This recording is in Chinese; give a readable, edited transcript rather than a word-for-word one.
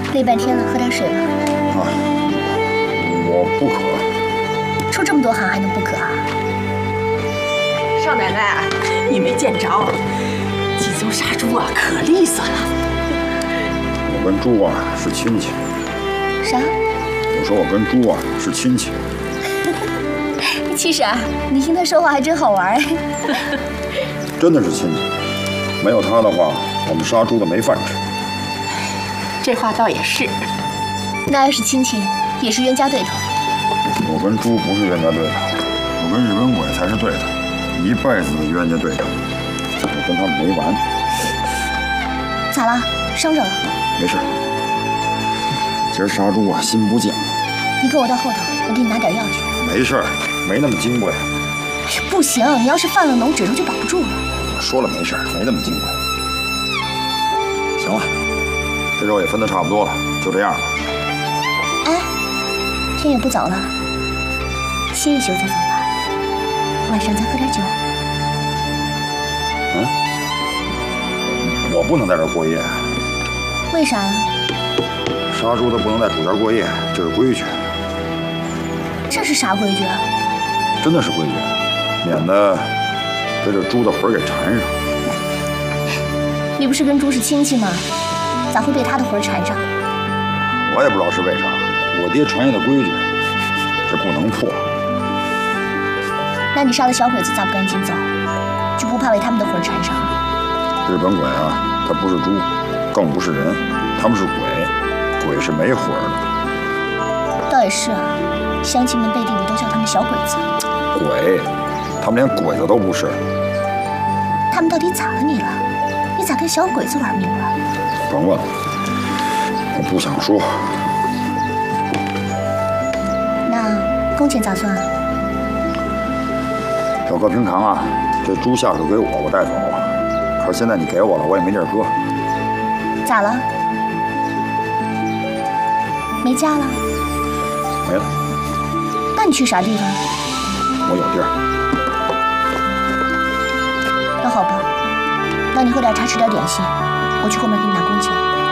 累半天了，喝点水吧。 啊，我不渴。 出这么多汗还能不渴啊？ 少奶奶，你没见着，济州杀猪啊，可利索了。 我跟猪啊是亲戚。 啥？ 我说我跟猪啊是亲戚。 其实啊，你听他说话还真好玩。 真的是亲戚，没有他的话，我们杀猪的没饭吃。 这话倒也是。 那要是亲戚，也是冤家对头。 我跟猪不是冤家对头，我跟日本鬼才是对头，一辈子的冤家对头。我跟他们没完。 咋了？伤着了？ 没事。今儿杀猪啊，心不静。 你跟我到后头，我给你拿点药去。 没事，没那么金贵。 哎呀，不行，你要是犯了脓，指头就保不住了。 我说了没事，没那么金贵。行了，这肉也分得差不多了，就这样吧。 哎，天也不早了，歇一宿再走吧。晚上再喝点酒。 嗯，我不能在这儿过夜。 为啥呀？ 杀猪的不能在主家过夜，这是规矩。 这是啥规矩啊？ 真的是规矩，免得被这猪的魂给缠上。 你不是跟猪是亲戚吗？咋会被他的魂缠上？ 我也不知道是为啥，我爹传下的规矩，这不能破。 那你杀的小鬼子咋不赶紧走？就不怕被他们的魂缠上？ 日本鬼啊，他不是猪，更不是人，他们是鬼，鬼是没魂的。 倒也是啊，乡亲们背地里都叫他们小鬼子。 鬼，他们连鬼子都不是。 他们到底咋了你了？你咋跟小鬼子玩命了？ 甭问了，我不想说。 那工钱咋算啊？ 小哥，平常啊，这猪下手给我，我带走。可是现在你给我了，我也没地儿搁。 咋了？没家了？ 没了。 那你去啥地方？ 我有地儿。 那好吧，那你喝点茶，吃点点心，我去后面给你拿工钱。